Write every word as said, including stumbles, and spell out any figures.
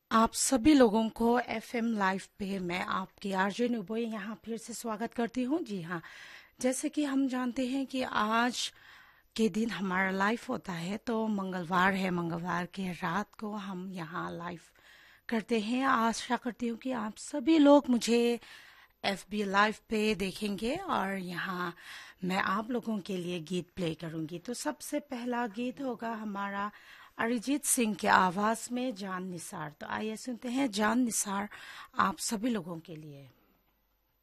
आप सभी लोगों को एफएम लाइव पे मैं आपकी आरजे नुबोई यहाँ फिर से स्वागत करती हूँ। जी हाँ, जैसे कि हम जानते हैं कि आज के दिन हमारा लाइव होता है, तो मंगलवार है, मंगलवार के रात को हम यहाँ लाइव करते हैं। आशा करती हूँ कि आप सभी लोग मुझे एफबी लाइव पे देखेंगे और यहाँ मैं आप लोगों के लिए गीत प्ले करूँगी। तो सबसे पहला गीत होगा हमारा अरिजीत सिंह के आवाज में जान निसार। तो आइए सुनते हैं जान निसार आप सभी लोगों के लिए।